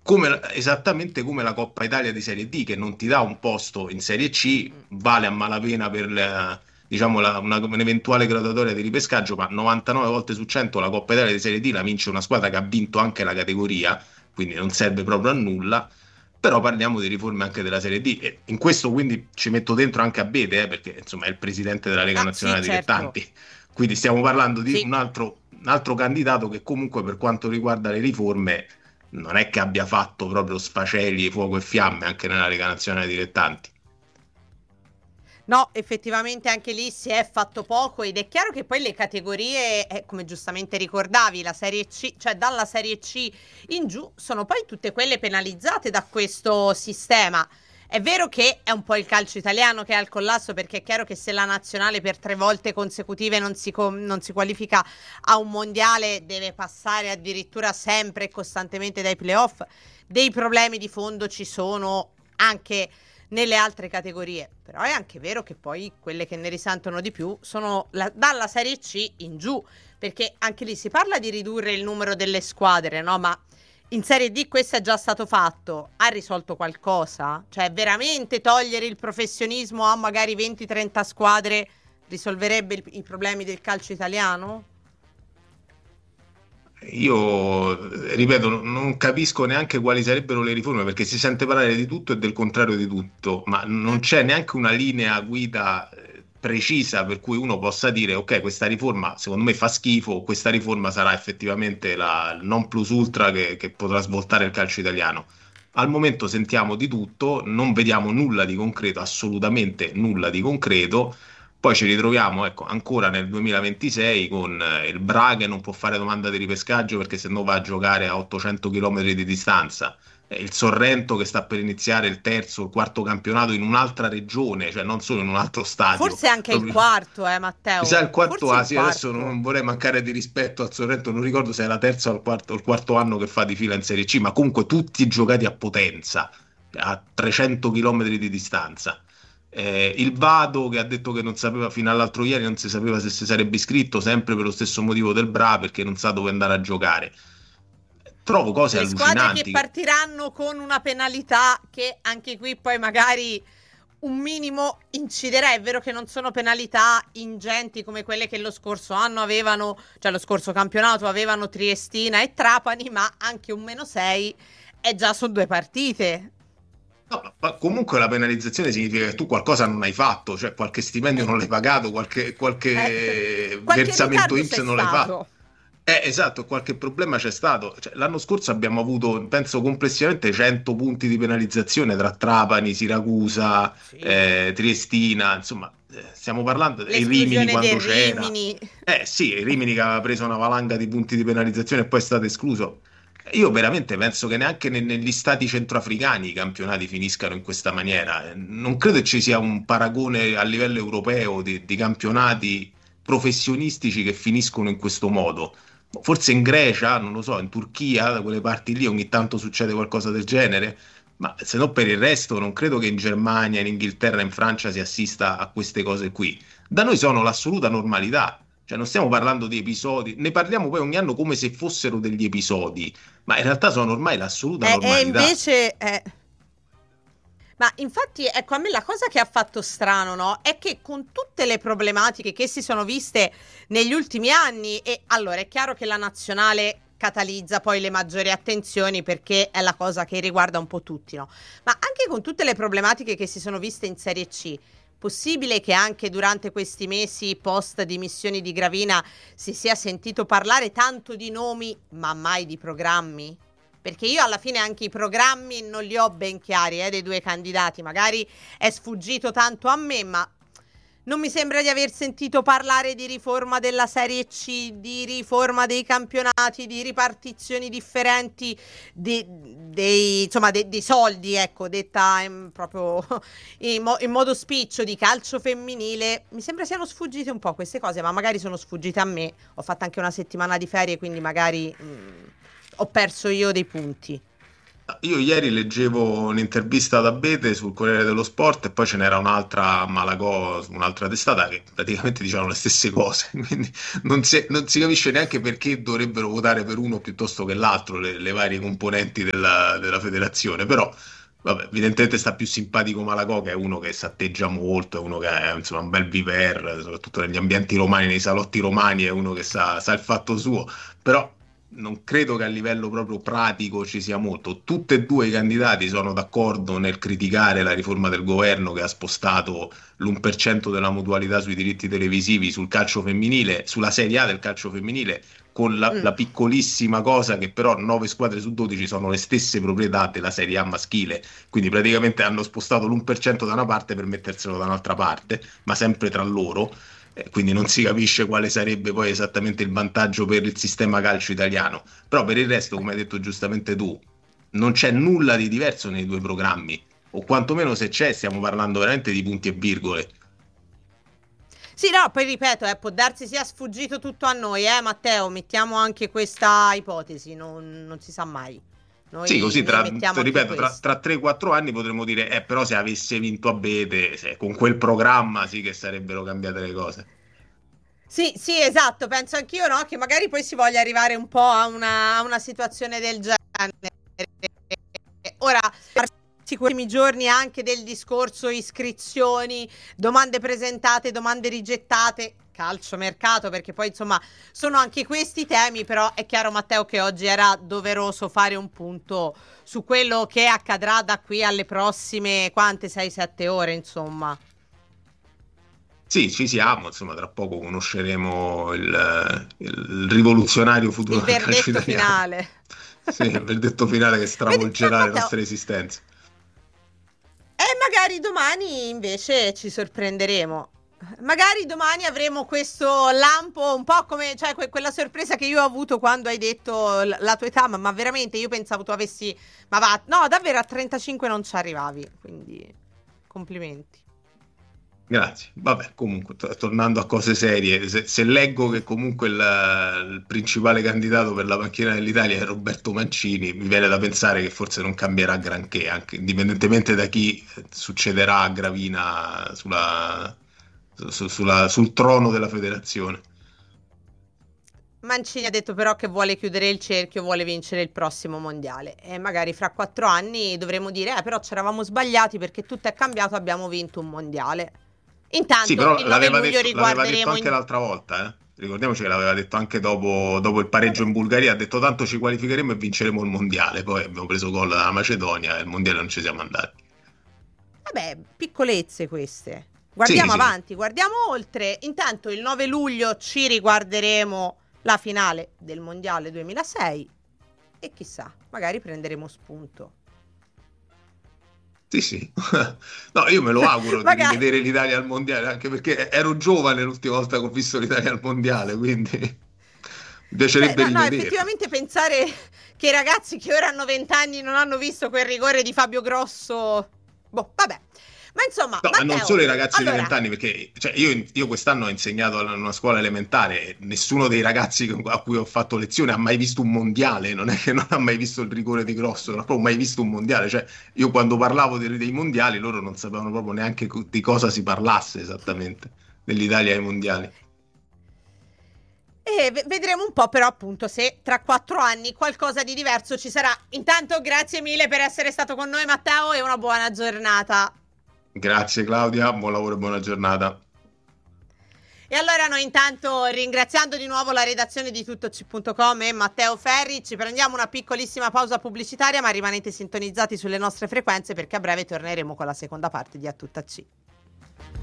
esattamente come la Coppa Italia di Serie D, che non ti dà un posto in Serie C, vale a malapena per diciamo, un'eventuale graduatoria di ripescaggio, ma 99 volte su 100 la Coppa Italia di Serie D la vince una squadra che ha vinto anche la categoria, quindi non serve proprio a nulla. Però parliamo di riforme anche della Serie D e in questo quindi ci metto dentro anche Abete, perché insomma è il presidente della Lega Ah, sì, Nazionale certo. Dilettanti, quindi stiamo parlando di Sì. un altro candidato che comunque per quanto riguarda le riforme non è che abbia fatto proprio sfaceli, fuoco e fiamme anche nella Lega Nazionale Dilettanti. No, effettivamente anche lì si è fatto poco ed è chiaro che poi le categorie, come giustamente ricordavi, la Serie C, cioè dalla Serie C in giù, sono poi tutte quelle penalizzate da questo sistema. È vero che è un po' il calcio italiano che è al collasso, perché è chiaro che se la nazionale per 3 volte consecutive non si qualifica a un mondiale, deve passare addirittura sempre e costantemente dai playoff, dei problemi di fondo ci sono anche nelle altre categorie. Però è anche vero che poi quelle che ne risentono di più sono dalla Serie C in giù, perché anche lì si parla di ridurre il numero delle squadre, no? Ma in Serie D questo è già stato fatto. Ha risolto qualcosa? Cioè, veramente togliere il professionismo a magari 20-30 squadre risolverebbe i problemi del calcio italiano? Io, ripeto, non capisco neanche quali sarebbero le riforme perché si sente parlare di tutto e del contrario di tutto, ma non Mm. c'è neanche una linea guida precisa per cui uno possa dire ok, questa riforma secondo me fa schifo, questa riforma sarà effettivamente il non plus ultra che potrà svoltare il calcio italiano. Al momento sentiamo di tutto, non vediamo nulla di concreto, assolutamente nulla di concreto. Poi ci ritroviamo, ecco, ancora nel 2026 con il Bra che non può fare domanda di ripescaggio perché se no va a giocare a 800 km di distanza. Il Sorrento che sta per iniziare il terzo, il quarto campionato in un'altra regione, cioè non solo in un altro stadio. Forse anche il Proprio. quarto, Mi sa Matteo. il quarto, Forse ah il sì, adesso quarto. non vorrei mancare di rispetto al Sorrento, non ricordo se è la terza o il quarto anno che fa di fila in Serie C, ma comunque tutti giocati a Potenza, a 300 km di distanza. Il Vado che ha detto che non sapeva fino all'altro ieri, non si sapeva se si sarebbe iscritto, sempre per lo stesso motivo del Bra, perché non sa dove andare a giocare. Trovo cose Le squadre che allucinanti. partiranno con una penalità che anche qui poi magari un minimo inciderà. È vero che non sono penalità ingenti come quelle che lo scorso anno avevano, cioè lo scorso campionato avevano Triestina e Trapani, ma anche un -6 è già su 2 partite. No, ma comunque la penalizzazione significa che tu qualcosa non hai fatto, cioè qualche stipendio Eh, non l'hai pagato, qualche, eh, qualche qualche versamento ritardo X c'è non l'hai fatto. stato. Esatto, qualche problema c'è stato. Cioè, l'anno scorso abbiamo avuto, penso, complessivamente 100 punti di penalizzazione tra Trapani, Siracusa, Sì. Triestina, insomma, stiamo parlando dei Rimini L'esclusione del quando c'era. Rimini. Sì, il Rimini che aveva preso una valanga di punti di penalizzazione e poi è stato escluso. Io veramente penso che neanche negli stati centroafricani i campionati finiscano in questa maniera. Non credo che ci sia un paragone a livello europeo di campionati professionistici che finiscono in questo modo. Forse in Grecia, non lo so, in Turchia, da quelle parti lì ogni tanto succede qualcosa del genere, ma se no per il resto non credo che in Germania, in Inghilterra, in Francia si assista a queste cose qui. Da noi sono l'assoluta normalità. Cioè, non stiamo parlando di episodi, ne parliamo poi ogni anno come se fossero degli episodi, ma in realtà sono ormai l'assoluta E normalità. invece... Ma infatti, ecco, a me la cosa che ha fatto strano, no? È che con tutte le problematiche che si sono viste negli ultimi anni, e allora è chiaro che la nazionale catalizza poi le maggiori attenzioni perché è la cosa che riguarda un po' tutti, no? Ma anche con tutte le problematiche che si sono viste in Serie C, possibile che anche durante questi mesi post dimissioni di Gravina si sia sentito parlare tanto di nomi, ma mai di programmi? Perché io alla fine anche i programmi non li ho ben chiari, dei due candidati. Magari è sfuggito tanto a me, ma non mi sembra di aver sentito parlare di riforma della Serie C, di riforma dei campionati, di ripartizioni differenti insomma, dei soldi, ecco, detta proprio in modo spiccio di calcio femminile. Mi sembra siano sfuggite un po' queste cose, ma magari sono sfuggite a me. Ho fatto anche una settimana di ferie, quindi magari ho perso io dei punti. Io ieri leggevo un'intervista ad Abete sul Corriere dello Sport e poi ce n'era un'altra a Malagò, su un'altra testata che praticamente dicevano le stesse cose, quindi non si capisce neanche perché dovrebbero votare per uno piuttosto che l'altro le varie componenti della federazione, però vabbè, evidentemente sta più simpatico Malagò, che è uno che s'atteggia molto, è uno che è insomma un bel viver, soprattutto negli ambienti romani, nei salotti romani, è uno che sa il fatto suo, però non credo che a livello proprio pratico ci sia molto. Tutti e due i candidati sono d'accordo nel criticare la riforma del governo che ha spostato l'1% della mutualità sui diritti televisivi sul calcio femminile, sulla Serie A del calcio femminile, con la Mm. piccolissima cosa che però 9 squadre su 12 sono le stesse proprietà della Serie A maschile, quindi praticamente hanno spostato l'1% da una parte per metterselo da un'altra parte, ma sempre tra loro. Quindi non si capisce quale sarebbe poi esattamente il vantaggio per il sistema calcio italiano. Però per il resto, come hai detto giustamente tu, non c'è nulla di diverso nei due programmi, o quantomeno se c'è, stiamo parlando veramente di punti e virgole. Sì, no, poi ripeto, può darsi sia sfuggito tutto a noi, Matteo, mettiamo anche questa ipotesi, non si sa mai. Sì, così Noi mettiamo anche ripeto, questo. tra 3-4 anni potremmo dire, però se avesse vinto Abete, con quel programma sì che sarebbero cambiate le cose. Sì, sì, esatto, penso anch'io, no? Che magari poi si voglia arrivare un po' a una situazione del genere. Ora, questi ultimi giorni anche del discorso iscrizioni, domande presentate, domande rigettate, calcio mercato, perché poi insomma sono anche questi temi, però è chiaro Matteo che oggi era doveroso fare un punto su quello che accadrà da qui alle prossime, quante, 6-7 ore, insomma. Sì, ci siamo, insomma, tra poco conosceremo il rivoluzionario futuro Il del calcio verdetto italiano. finale. Sì, il verdetto finale che Vedi, stravolgerà le Matteo, nostre esistenze. e magari domani invece ci sorprenderemo. Magari domani avremo questo lampo, un po' come, cioè, quella sorpresa che io ho avuto quando hai detto la tua età, ma veramente io pensavo tu avessi, ma va, no, davvero a 35 non ci arrivavi, quindi complimenti. Grazie. Vabbè, comunque, tornando a cose serie, se leggo che comunque il principale candidato per la panchina dell'Italia è Roberto Mancini, mi viene da pensare che forse non cambierà granché, anche indipendentemente da chi succederà a Gravina sul trono della federazione. Mancini ha detto però che vuole chiudere il cerchio, vuole vincere il prossimo mondiale e magari fra 4 anni dovremo dire, però ci eravamo sbagliati perché tutto è cambiato, abbiamo vinto un mondiale. Sì, Intanto però il 9 luglio l'aveva detto riguarderemo anche l'altra volta, eh. Ricordiamoci che l'aveva detto anche dopo il pareggio in Bulgaria, ha detto tanto ci qualificheremo e vinceremo il mondiale, poi abbiamo preso gol dalla Macedonia e il mondiale non ci siamo andati. Vabbè, piccolezze queste. Sì, Guardiamo sì, avanti, guardiamo oltre. Intanto il 9 luglio ci riguarderemo la finale del Mondiale 2006 e chissà, magari prenderemo spunto. sì, sì. No, io me lo auguro di Magari. rivedere l'Italia al mondiale, anche perché ero giovane l'ultima volta che ho visto l'Italia al mondiale, quindi mi Cioè, piacerebbe no, no, rivederlo. effettivamente pensare che i ragazzi che ora hanno 20 anni non hanno visto quel rigore di Fabio Grosso. Boh, vabbè. Ma insomma, No, ma non Matteo, solo i ragazzi di allora, 20 anni, perché cioè, io quest'anno ho insegnato in una scuola elementare, e nessuno dei ragazzi a cui ho fatto lezione ha mai visto un mondiale, non è che non ha mai visto il rigore di Grosso, non ha proprio mai visto un mondiale, cioè io quando parlavo dei mondiali loro non sapevano proprio neanche di cosa si parlasse esattamente, dell'Italia ai mondiali. e vedremo un po' però appunto se tra 4 anni qualcosa di diverso ci sarà. Intanto grazie mille per essere stato con noi Matteo e una buona giornata. Grazie Claudia, buon lavoro e buona giornata. E allora noi intanto ringraziando di nuovo la redazione di tuttoc.com e Matteo Ferri ci prendiamo una piccolissima pausa pubblicitaria ma rimanete sintonizzati sulle nostre frequenze perché a breve torneremo con la seconda parte di A Tutta C.